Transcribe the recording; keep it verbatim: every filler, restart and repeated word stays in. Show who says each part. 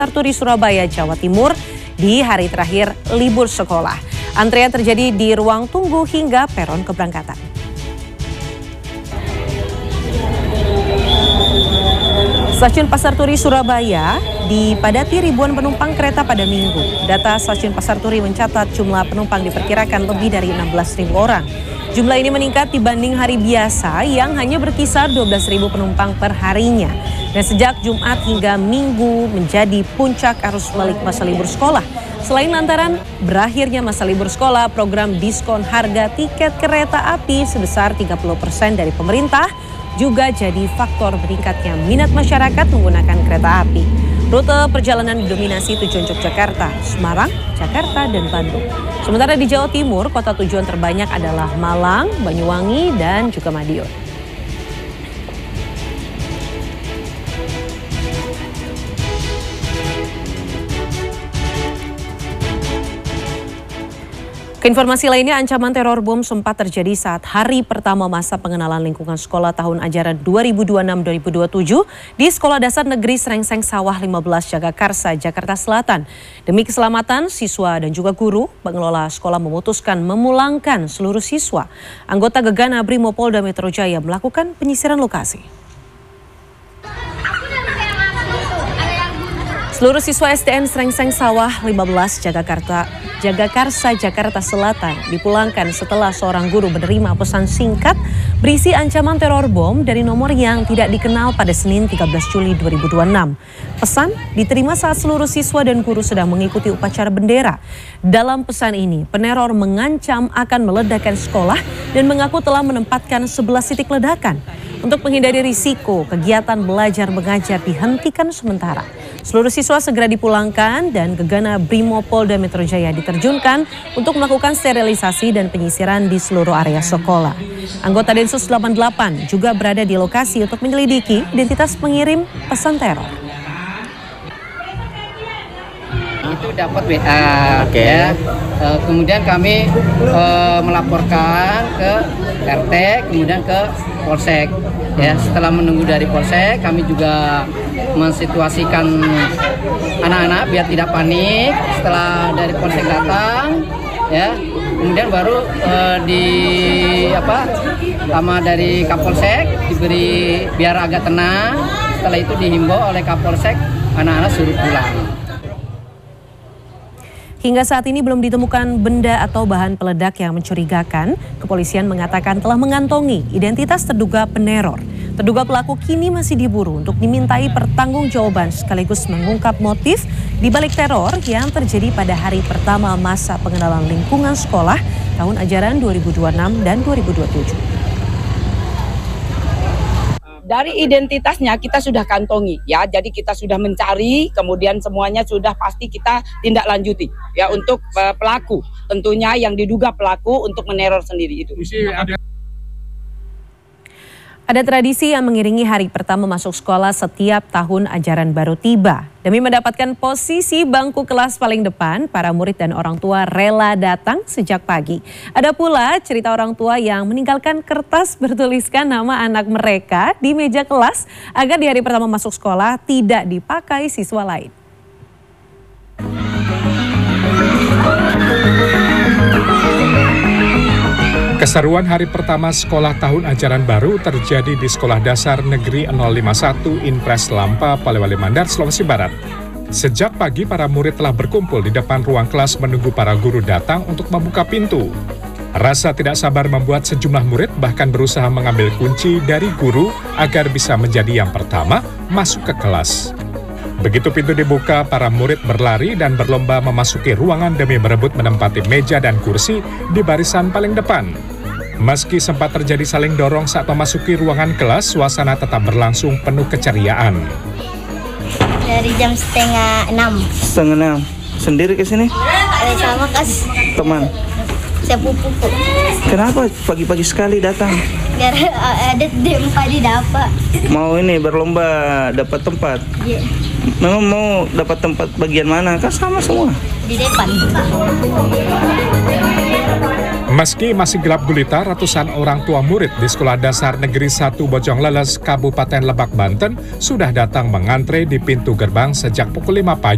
Speaker 1: Turi Surabaya, Jawa Timur di hari terakhir libur sekolah. Antrean terjadi di ruang tunggu hingga peron keberangkatan. Stasiun Pasar Turi Surabaya dipadati ribuan penumpang kereta pada Minggu. Data Stasiun Pasar Turi mencatat jumlah penumpang diperkirakan lebih dari enam belas ribu orang. Jumlah ini meningkat dibanding hari biasa yang hanya berkisar dua belas ribu penumpang per harinya. Dan sejak Jumat hingga Minggu menjadi puncak arus balik masa libur sekolah. Selain lantaran berakhirnya masa libur sekolah, program diskon harga tiket kereta api sebesar tiga puluh persen dari pemerintah juga jadi faktor meningkatnya minat masyarakat menggunakan kereta api. Rute perjalanan didominasi tujuan Yogyakarta, Semarang, Jakarta, dan Bandung. Sementara di Jawa Timur, kota tujuan terbanyak adalah Malang, Banyuwangi, dan juga Madiun. Keinformasi lainnya, ancaman teror bom sempat terjadi saat hari pertama masa pengenalan lingkungan sekolah tahun ajaran dua ribu dua puluh enam dua ribu dua puluh tujuh di Sekolah Dasar Negeri Srengseng Sawah lima belas Jagakarsa, Jakarta Selatan. Demi keselamatan siswa dan juga guru, pengelola sekolah memutuskan memulangkan seluruh siswa. Anggota Gegana Brimopolda Metro Jaya melakukan penyisiran lokasi. Seluruh siswa S D N Srengseng Sawah lima belas Jagakarta, Jagakarsa, Jakarta Selatan dipulangkan setelah seorang guru menerima pesan singkat berisi ancaman teror bom dari nomor yang tidak dikenal pada Senin tiga belas Juli dua ribu dua puluh enam. Pesan diterima saat seluruh siswa dan guru sedang mengikuti upacara bendera. Dalam pesan ini, peneror mengancam akan meledakkan sekolah dan mengaku telah menempatkan sebelas titik ledakan. Untuk menghindari risiko, kegiatan belajar mengajar dihentikan sementara. Seluruh siswa segera dipulangkan dan Gegana Brimopolda Metro Jaya diterjunkan untuk melakukan sterilisasi dan penyisiran di seluruh area sekolah. Anggota Densus delapan puluh delapan juga berada di lokasi untuk menyelidiki identitas pengirim pesan teror.
Speaker 2: Itu dapat W A, okay. ya. E, kemudian kami e, melaporkan ke R T, kemudian ke Polsek. Ya, setelah menunggu dari Polsek, kami juga mensituasikan anak-anak biar tidak panik. Setelah dari Polsek datang, ya, kemudian baru e, di apa? Sama dari Kapolsek diberi biar agak tenang. Setelah itu dihimbau oleh Kapolsek, anak-anak suruh pulang.
Speaker 1: Hingga saat ini belum ditemukan benda atau bahan peledak yang mencurigakan. Kepolisian mengatakan telah mengantongi identitas terduga peneror. Terduga pelaku kini masih diburu untuk dimintai pertanggungjawaban sekaligus mengungkap motif di balik teror yang terjadi pada hari pertama masa pengenalan lingkungan sekolah tahun ajaran dua ribu dua puluh enam dan dua ribu dua puluh tujuh.
Speaker 3: Dari identitasnya kita sudah kantongi ya, jadi kita sudah mencari, kemudian semuanya sudah pasti kita tindak lanjuti ya untuk uh, pelaku, tentunya yang diduga pelaku untuk meneror sendiri itu.
Speaker 1: Ada tradisi yang mengiringi hari pertama masuk sekolah setiap tahun ajaran baru tiba. Demi mendapatkan posisi bangku kelas paling depan, para murid dan orang tua rela datang sejak pagi. Ada pula cerita orang tua yang meninggalkan kertas bertuliskan nama anak mereka di meja kelas agar di hari pertama masuk sekolah tidak dipakai siswa lain.
Speaker 4: Keseruan hari pertama sekolah tahun ajaran baru terjadi di Sekolah Dasar Negeri nol lima satu Inpres Lampa, Polewali Mandar, Sulawesi Barat. Sejak pagi para murid telah berkumpul di depan ruang kelas menunggu para guru datang untuk membuka pintu. Rasa tidak sabar membuat sejumlah murid bahkan berusaha mengambil kunci dari guru agar bisa menjadi yang pertama masuk ke kelas. Begitu pintu dibuka, para murid berlari dan berlomba memasuki ruangan demi berebut menempati meja dan kursi di barisan paling depan. Meski sempat terjadi saling dorong saat memasuki ruangan kelas, suasana tetap berlangsung penuh keceriaan.
Speaker 5: Dari jam setengah enam.
Speaker 6: Setengah enam. Sendiri ke sini?
Speaker 5: Eh, sama kas.
Speaker 6: Teman.
Speaker 5: Sepupu.
Speaker 6: Kenapa pagi-pagi sekali datang?
Speaker 5: Biar ada tempat di dapat.
Speaker 6: Mau ini berlomba dapat tempat?
Speaker 5: Iya.
Speaker 6: Memang mau dapat tempat bagian mana? Kan sama semua.
Speaker 5: Di depan.
Speaker 4: Meski masih gelap gulita, ratusan orang tua murid di Sekolah Dasar Negeri satu Bojongleles, Kabupaten Lebak, Banten sudah datang mengantre di pintu gerbang sejak pukul lima pagi